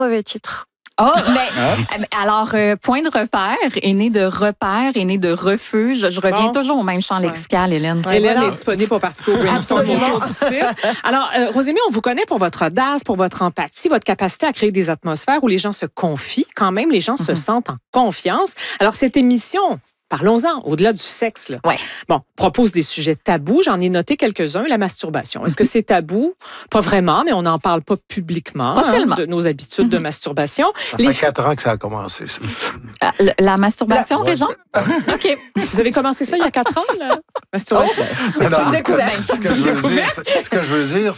Mauvais titre. Oh, mais alors, point de repère est né de repère, est né de refuge. Je reviens toujours au même champ lexical, Hélène. Hélène est disponible pour participer au brainstorm autour du titre. Alors, Rosémie, on vous connaît pour votre audace, pour votre empathie, votre capacité à créer des atmosphères où les gens se confient quand même, les gens se sentent en confiance. Alors, cette émission... Parlons-en, au-delà du sexe. Là. Ouais. Bon, propose des sujets tabous. J'en ai noté quelques-uns. La masturbation. Est-ce que c'est tabou? Pas vraiment, mais on n'en parle pas publiquement de nos habitudes de masturbation. Ça fait 4 ans que ça a commencé. Ça. La masturbation, Régent? OK. Vous avez commencé ça il y a 4 ans, la masturbation? C'est une découverte. Ce que je veux dire,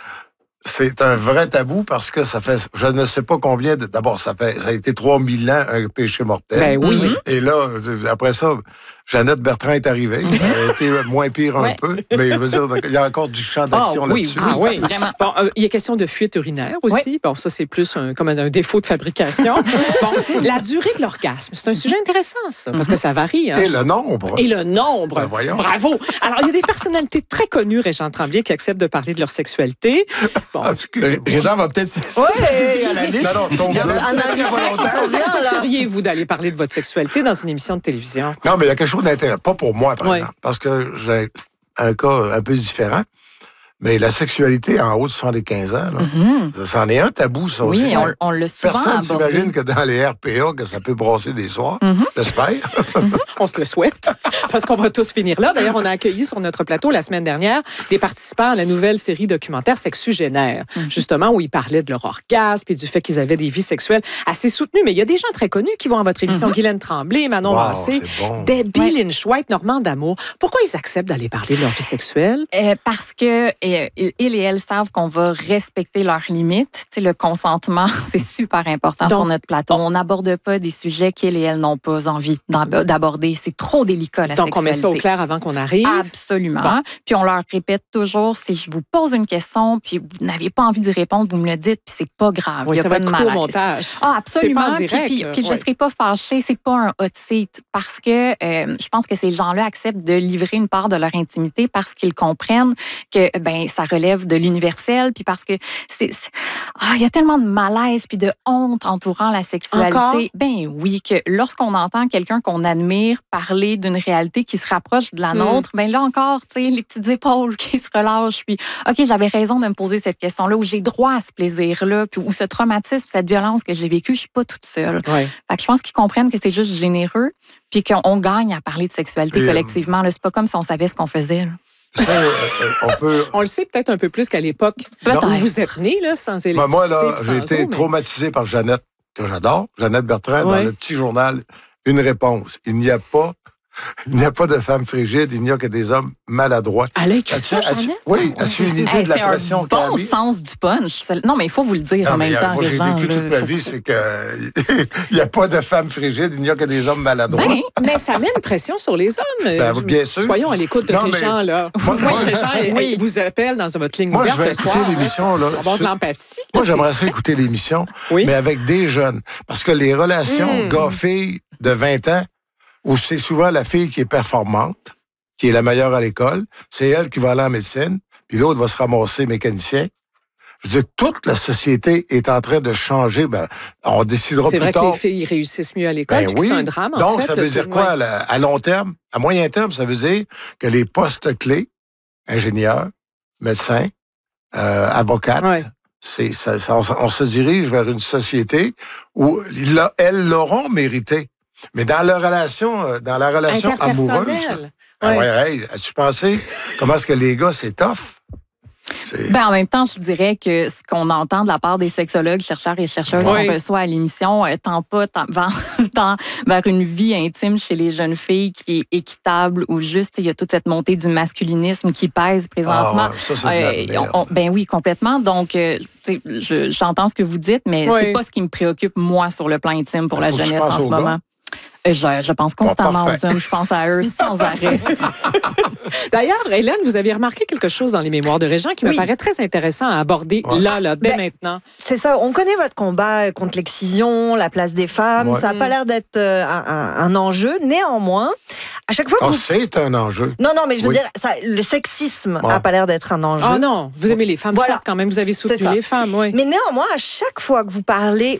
c'est un vrai tabou parce que ça fait, je ne sais pas combien, d'abord, ça a été 3000 ans un péché mortel. Ben oui. Et là, après ça, Jeannette Bertrand est arrivée. Ça a été moins pire un peu, mais je veux dire, il y a encore du champ d'action là-dessus. Oui, vraiment. Bon, il y a question de fuite urinaire aussi. Oui. Bon, ça, c'est plus comme un défaut de fabrication. Bon, la durée de l'orgasme, c'est un sujet intéressant, ça, parce que ça varie. Hein. Et le nombre. Ben, voyons. Bravo. Alors, il y a des personnalités très connues, Régent Tremblay, qui acceptent de parler de leur sexualité. Bon. Régent va peut-être s'ajouter à la liste. Non, tombe Accepteriez-vous d'aller parler de votre sexualité dans une émission de télévision? Non, mais il y a quelque chose d'intéressant. Pas pour moi, par exemple, parce que j'ai un cas un peu différent. Mais la sexualité en haut de 75 ans, là, ça en est un tabou, ça aussi. Oui, on l'a souvent Personne ne abordé. s'imagine que dans les RPA, que ça peut brasser des soirs. J'espère. On se le souhaite, parce qu'on va tous finir là. D'ailleurs, on a accueilli sur notre plateau la semaine dernière des participants à la nouvelle série documentaire Sexugénaire, justement, où ils parlaient de leur orgasme et du fait qu'ils avaient des vies sexuelles assez soutenues. Mais il y a des gens très connus qui vont à votre émission. Guylaine Tremblay, Manon Massé, Debbie Lynch-White, Normand D'Amour. Pourquoi ils acceptent d'aller parler de leur vie sexuelle? Parce que ils et elles savent qu'on va respecter leurs limites. Tu sais, le consentement, c'est super important sur notre plateau. On n'aborde pas des sujets qu'ils et elles n'ont pas envie d'aborder. C'est trop délicat, la sexualité. Donc, on met ça au clair avant qu'on arrive? Absolument. Bon. Puis, on leur répète toujours, si je vous pose une question, puis vous n'avez pas envie d'y répondre, vous me le dites, puis c'est pas grave. Oui, il y a ça pas va de être malaise. au montage. Ah, absolument. C'est pas en direct. Puis je ne serai pas fâchée. C'est pas un hot seat. Parce que je pense que ces gens-là acceptent de livrer une part de leur intimité parce qu'ils comprennent que ça relève de l'universel, puis parce que il y a tellement de malaise puis de honte entourant la sexualité. Encore? Ben oui, que lorsqu'on entend quelqu'un qu'on admire parler d'une réalité qui se rapproche de la nôtre, ben là encore, tu sais, les petites épaules qui se relâchent, puis OK, j'avais raison de me poser cette question-là, où j'ai droit à ce plaisir-là, puis où ce traumatisme, cette violence que j'ai vécue, je suis pas toute seule. Ouais. Fait que je pense qu'ils comprennent que c'est juste généreux, puis qu'on gagne à parler de sexualité collectivement. Là, c'est pas comme si on savait ce qu'on faisait. Là. Ça, on le sait peut-être un peu plus qu'à l'époque où vous êtes né, là, sans électricité. Moi, là, j'ai été traumatisé par Jeannette, que j'adore, Jeannette Bertrand, dans le petit journal Une réponse. Il n'y a pas de femmes frigides, il n'y a que des hommes maladroits. Elle a écrit ça, Jeannette? Oui, as-tu une idée de la pression qu'elle a C'est un bon sens du punch. Non, mais il faut vous le dire en même temps, moi, les gens. J'ai vécu toute ma vie, c'est qu'il n'y a pas de femmes frigides, il n'y a que des hommes maladroits. Mais ça met une pression sur les hommes. Bien sûr. Soyons à l'écoute de Régent, là. Régent vous appelle dans votre ligne ouverte le soir. Moi, je vais écouter l'émission. Là, avoir de l'empathie. Moi, j'aimerais ça écouter l'émission, mais avec des jeunes. Parce que les relations gars-filles de 20 ans, où c'est souvent la fille qui est performante, qui est la meilleure à l'école, c'est elle qui va aller en médecine, puis l'autre va se ramasser mécanicien. Je veux dire, toute la société est en train de changer. On décidera plus tard. C'est vrai que les filles réussissent mieux à l'école, c'est un drame, en fait. Donc, ça veut dire quoi, à long terme? À moyen terme, ça veut dire que les postes clés, ingénieurs, médecins, avocates, on se dirige vers une société où elles l'auront mérité. Mais dans la relation amoureuse, as-tu pensé comment est-ce que les gars, c'est tough? En même temps, je dirais que ce qu'on entend de la part des sexologues, chercheurs et chercheuses qu'on reçoit à l'émission tend vers une vie intime chez les jeunes filles qui est équitable ou juste, il y a toute cette montée du masculinisme qui pèse présentement. Ça, c'est de la merde. Oui, complètement. Donc, j'entends ce que vous dites, mais c'est pas ce qui me préoccupe, moi, sur le plan intime pour la jeunesse en ce moment. Je pense constamment aux hommes. Je pense à eux sans arrêt. D'ailleurs, Hélène, vous aviez remarqué quelque chose dans les mémoires de Régent qui me paraît très intéressant à aborder dès maintenant. C'est ça. On connaît votre combat contre l'excision, la place des femmes. Ça n'a pas l'air d'être un enjeu. Néanmoins, à chaque fois que c'est un enjeu. Non, mais je veux dire, le sexisme n'a pas l'air d'être un enjeu. Ah non, vous aimez les femmes fortes quand même. Vous avez soutenu les femmes, oui. Mais néanmoins, à chaque fois que vous parlez